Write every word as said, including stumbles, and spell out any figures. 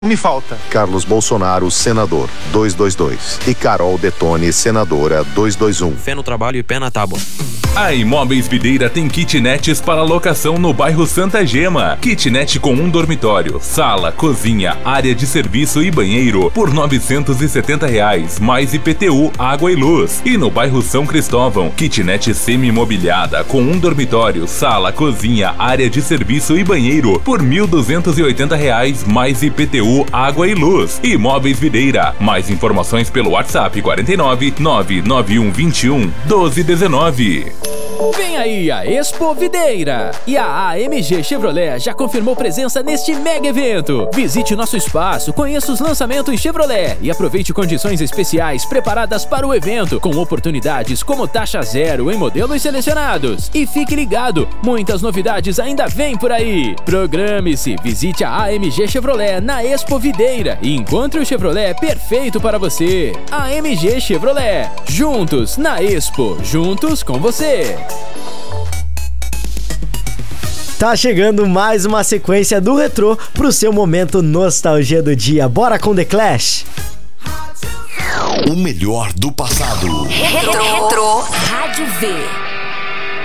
Me falta. Carlos Bolsonaro, senador, duzentos e vinte e dois. E Carol Detone, senadora, duzentos e vinte e um. Fé no trabalho e pé na tábua. A Imóveis Videira tem kitnets para locação no bairro Santa Gema. Kitnet com um dormitório, sala, cozinha, área de serviço e banheiro por novecentos e setenta reais, mais I P T U, água e luz. E no bairro São Cristóvão, kitnet semi-imobiliada com um dormitório, sala, cozinha, área de serviço e banheiro por mil duzentos e oitenta reais, mais I P T U, água e luz. Imóveis Videira. Mais informações pelo WhatsApp quarenta e nove, nove nove um dois um, doze dezenove. Vem aí a Expo Videira e a A M G Chevrolet já confirmou presença neste mega evento. Visite nosso espaço, conheça os lançamentos Chevrolet e aproveite condições especiais preparadas para o evento, com oportunidades como taxa zero em modelos selecionados. E fique ligado, muitas novidades ainda vêm por aí. Programe-se, visite a A M G Chevrolet na Expo Videira e encontre o Chevrolet perfeito para você. A M G Chevrolet, juntos na Expo, juntos com você. Tá chegando mais uma sequência do retrô pro seu momento nostalgia do dia. Bora com The Clash! O melhor do passado. Retro, retro, Rádio V.